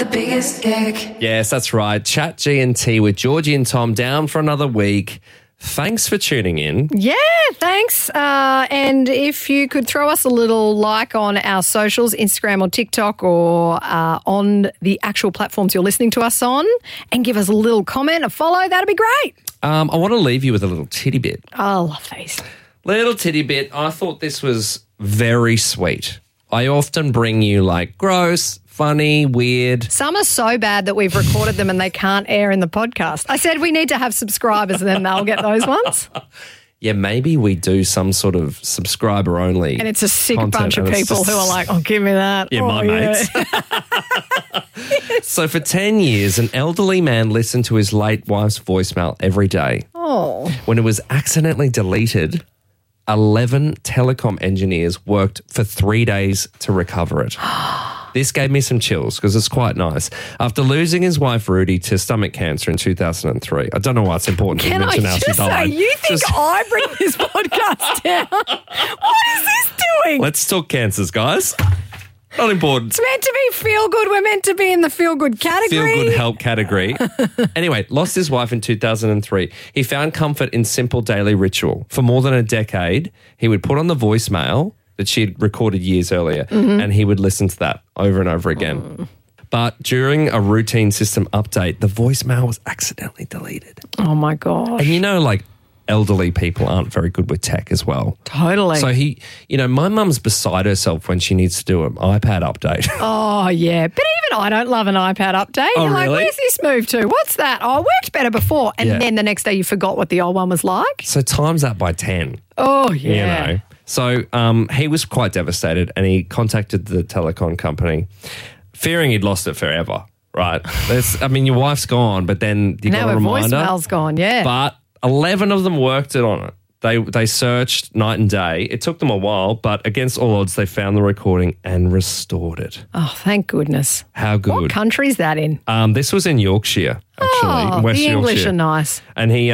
the biggest dick. Yes, that's right. Chat G&T with Georgie and Tom down for another week. Thanks for tuning in. Yeah, thanks. And if you could throw us a little like on our socials, Instagram or TikTok, or on the actual platforms you're listening to us on, and give us a little comment, a follow, that'd be great. I want to leave you with a little titty bit. Oh, I love these. Little titty bit. I thought this was very sweet. I often bring you like gross, funny, weird. Some are so bad that we've recorded them and they can't air in the podcast. I said we need to have subscribers and then they'll get those ones. Yeah, maybe we do some sort of subscriber only. And it's a sick bunch of people who are like, oh, give me that. Yeah, my mates. So for 10 years, an elderly man listened to his late wife's voicemail every day. Oh. When it was accidentally deleted, 11 telecom engineers worked for 3 days to recover it. This gave me some chills because it's quite nice. After losing his wife, Rudy, to stomach cancer in 2003. I don't know why it's important to mention how she died. Can I just say, you think I bring this podcast down? What is this doing? Let's talk cancers, guys. Not important. It's meant to be feel good. We're meant to be in the feel good category. Feel good help category. Anyway, lost his wife in 2003. He found comfort in simple daily ritual. For more than a decade, he would put on the voicemail that she had recorded years earlier, and he would listen to that over and over again. But during a routine system update, the voicemail was accidentally deleted. Oh, my gosh. And you know, like, elderly people aren't very good with tech as well. Totally. So my mum's beside herself when she needs to do an iPad update. Oh, yeah. But even I don't love an iPad update. Oh, You're like, really? where's this moved to? What's that? Oh, it worked better before. And then the next day you forgot what the old one was like. So times that by 10. Oh, yeah. You know. So he was quite devastated and he contacted the telecom company fearing he'd lost it forever, right? Your wife's gone, but then you got a reminder. Now her voicemail's gone, yeah. But 11 of them worked on it. They searched night and day. It took them a while, but against all odds, they found the recording and restored it. Oh, thank goodness. How good. What country's that in? This was in Yorkshire, actually. Oh, West the English Yorkshire. are nice. And he...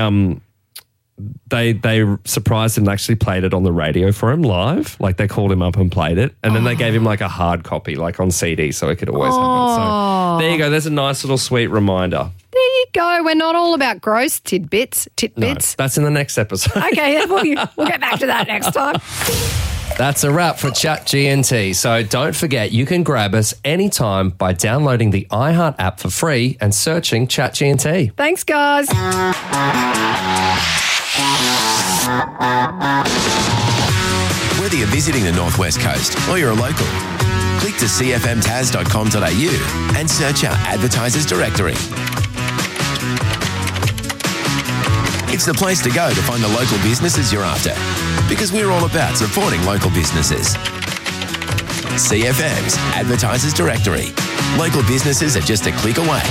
They surprised him and actually played it on the radio for him live. Like they called him up and played it. And then they gave him like a hard copy, like on CD, so it could always have it. So there you go. There's a nice little sweet reminder. There you go. We're not all about gross titbits. No, that's in the next episode. Okay, we'll get back to that next time. That's a wrap for Chat G&T. So don't forget, you can grab us anytime by downloading the iHeart app for free and searching Chat G&T. Thanks, guys. Whether you're visiting the Northwest Coast or you're a local, click to cfmtas.com.au and search our advertisers directory. It's the place to go to find the local businesses you're after, because we're all about supporting local businesses. CFM's Advertisers Directory. Local businesses are just a click away.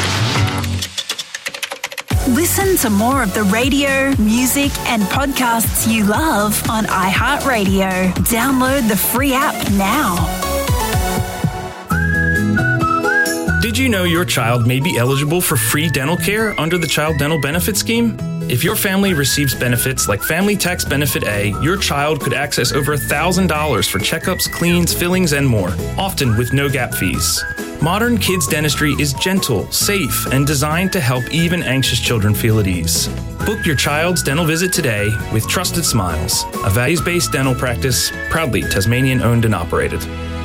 Listen to more of the radio, music, and podcasts you love on iHeartRadio. Download the free app now. Did you know your child may be eligible for free dental care under the Child Dental Benefit Scheme? If your family receives benefits like Family Tax Benefit A, your child could access over $1,000 for checkups, cleans, fillings, and more, often with no gap fees. Modern kids dentistry is gentle, safe, and designed to help even anxious children feel at ease. Book your child's dental visit today with Trusted Smiles, a values-based dental practice proudly Tasmanian owned and operated.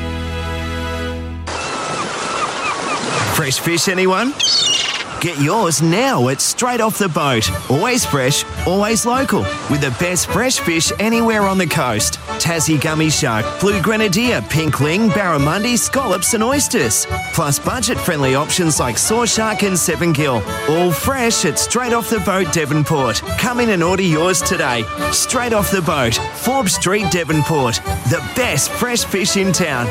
Fresh fish, anyone? Get yours now at Straight Off the Boat. Always fresh, always local, with the best fresh fish anywhere on the coast. Tassie gummy shark, blue grenadier, pink ling, barramundi, scallops and oysters. Plus budget-friendly options like saw shark and seven gill. All fresh at Straight Off the Boat, Devonport. Come in and order yours today. Straight Off the Boat, Forbes Street, Devonport. The best fresh fish in town.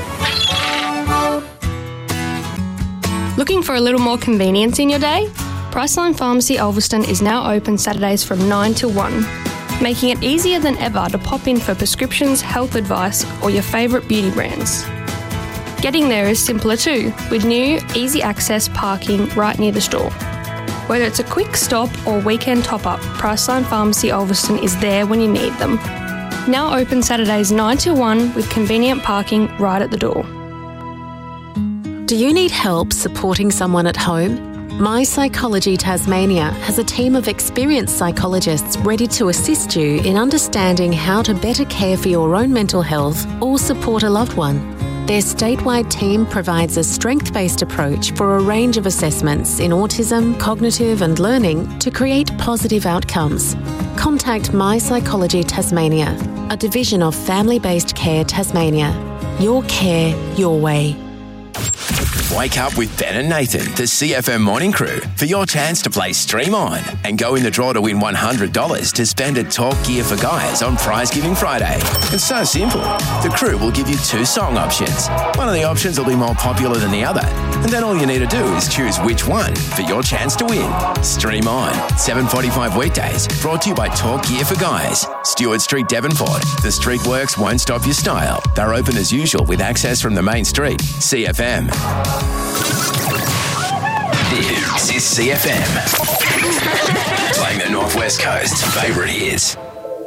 Looking for a little more convenience in your day? Priceline Pharmacy Ulverston is now open Saturdays from 9 till 1, making it easier than ever to pop in for prescriptions, health advice, or your favourite beauty brands. Getting there is simpler too, with new, easy access parking right near the store. Whether it's a quick stop or weekend top-up, Priceline Pharmacy Ulverston is there when you need them. Now open Saturdays 9 till 1 with convenient parking right at the door. Do you need help supporting someone at home? My Psychology Tasmania has a team of experienced psychologists ready to assist you in understanding how to better care for your own mental health or support a loved one. Their statewide team provides a strength-based approach for a range of assessments in autism, cognitive and learning to create positive outcomes. Contact My Psychology Tasmania, a division of Family-Based Care Tasmania. Your care, your way. Wake up with Ben and Nathan, the CFM Morning Crew, for your chance to play Stream On and go in the draw to win $100 to spend at Talk Gear for Guys on Prize Giving Friday. It's so simple. The crew will give you 2 song options. One of the options will be more popular than the other, and then all you need to do is choose which one for your chance to win. Stream On, 7:45 weekdays, brought to you by Talk Gear for Guys. Stewart Street, Devonport. The street works won't stop your style. They're open as usual with access from the main street. CFM. This is CFM. Playing the North West Coast's favourite hits.